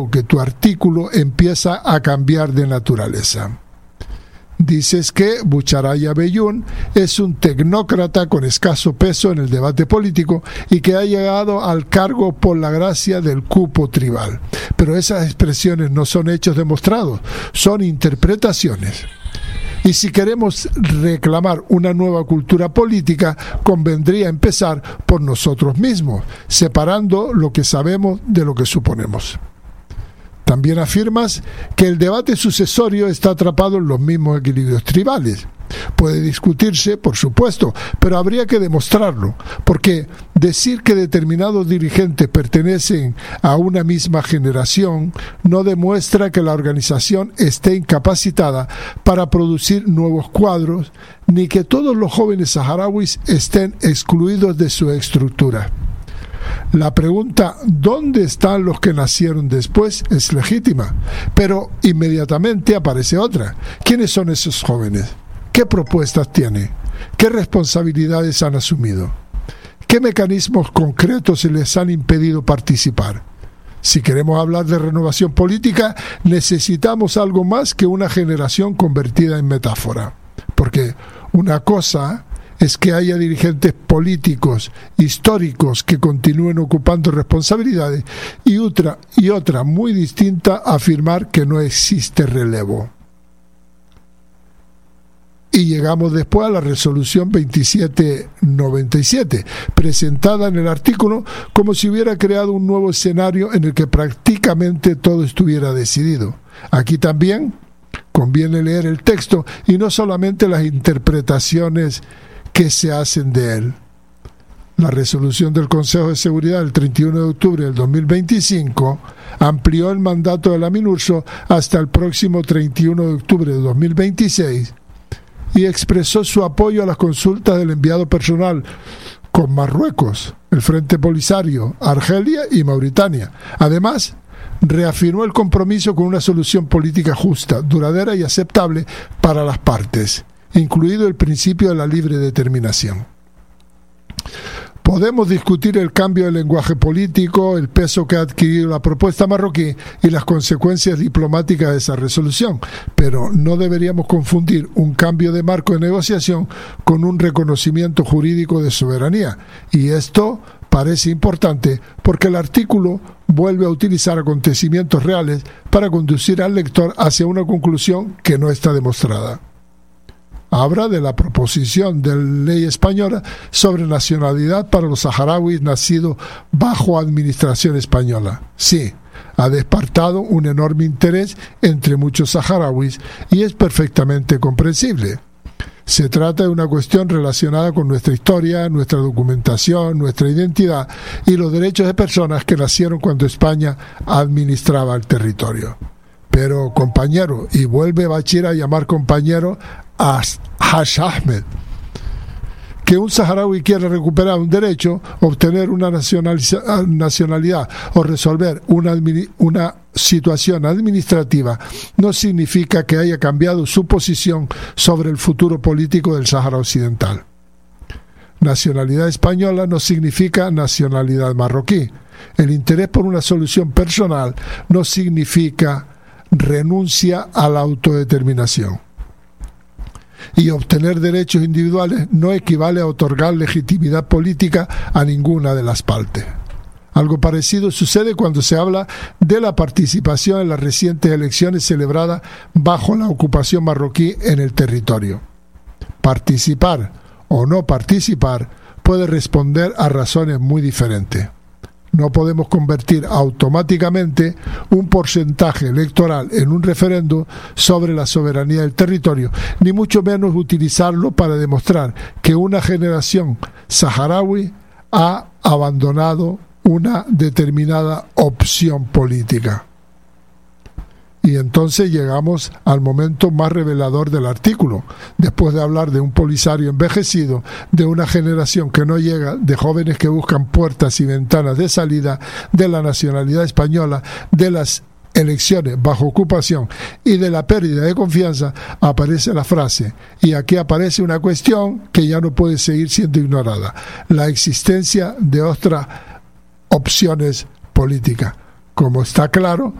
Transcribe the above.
veo que tu artículo empieza a cambiar de naturaleza. Dices que Bucharaya Beyun es un tecnócrata con escaso peso en el debate político y que ha llegado al cargo por la gracia del cupo tribal. Pero esas expresiones no son hechos demostrados, son interpretaciones. Y si queremos reclamar una nueva cultura política, convendría empezar por nosotros mismos, separando lo que sabemos de lo que suponemos. También afirmas que el debate sucesorio está atrapado en los mismos equilibrios tribales. Puede discutirse, por supuesto, pero habría que demostrarlo, porque decir que determinados dirigentes pertenecen a una misma generación no demuestra que la organización esté incapacitada para producir nuevos cuadros, ni que todos los jóvenes saharauis estén excluidos de su estructura. La pregunta ¿dónde están los que nacieron después? Es legítima, pero inmediatamente aparece otra. ¿Quiénes son esos jóvenes? ¿Qué propuestas tienen? ¿Qué responsabilidades han asumido? ¿Qué mecanismos concretos se les han impedido participar? Si queremos hablar de renovación política, necesitamos algo más que una generación convertida en metáfora. Porque una cosa es que haya dirigentes políticos históricos que continúen ocupando responsabilidades y otra muy distinta, afirmar que no existe relevo. Y llegamos después a la resolución 2797, presentada en el artículo como si hubiera creado un nuevo escenario en el que prácticamente todo estuviera decidido. Aquí también conviene leer el texto y no solamente las interpretaciones que se hacen de él. La resolución del Consejo de Seguridad del 31 de octubre del 2025 amplió el mandato de la MINURSO hasta el próximo 31 de octubre de 2026 y expresó su apoyo a las consultas del enviado personal con Marruecos, el Frente Polisario, Argelia y Mauritania. Además, reafirmó el compromiso con una solución política justa, duradera y aceptable para las partes, incluido el principio de la libre determinación. Podemos discutir el cambio del lenguaje político, el peso que ha adquirido la propuesta marroquí y las consecuencias diplomáticas de esa resolución, pero no deberíamos confundir un cambio de marco de negociación con un reconocimiento jurídico de soberanía. Y esto parece importante porque el artículo vuelve a utilizar acontecimientos reales para conducir al lector hacia una conclusión que no está demostrada. Habla de la proposición de ley española sobre nacionalidad para los saharauis nacidos bajo administración española. Sí, ha despertado un enorme interés entre muchos saharauis y es perfectamente comprensible. Se trata de una cuestión relacionada con nuestra historia, nuestra documentación, nuestra identidad y los derechos de personas que nacieron cuando España administraba el territorio. Pero, compañero, y vuelve Bachir a llamar compañero a Haj Ahmed, que un saharaui quiera recuperar un derecho, obtener una nacionalidad o resolver una situación administrativa no significa que haya cambiado su posición sobre el futuro político del Sáhara Occidental. Nacionalidad española no significa nacionalidad marroquí. El interés por una solución personal no significa renuncia a la autodeterminación. Y obtener derechos individuales no equivale a otorgar legitimidad política a ninguna de las partes. Algo parecido sucede cuando se habla de la participación en las recientes elecciones celebradas bajo la ocupación marroquí en el territorio. Participar o no participar puede responder a razones muy diferentes. No podemos convertir automáticamente un porcentaje electoral en un referendo sobre la soberanía del territorio, ni mucho menos utilizarlo para demostrar que una generación saharaui ha abandonado una determinada opción política. Y entonces llegamos al momento más revelador del artículo. Después de hablar de un polisario envejecido, de una generación que no llega, de jóvenes que buscan puertas y ventanas de salida, de la nacionalidad española, de las elecciones bajo ocupación y de la pérdida de confianza, aparece la frase, y aquí aparece una cuestión que ya no puede seguir siendo ignorada: la existencia de otras opciones políticas. Como está claro,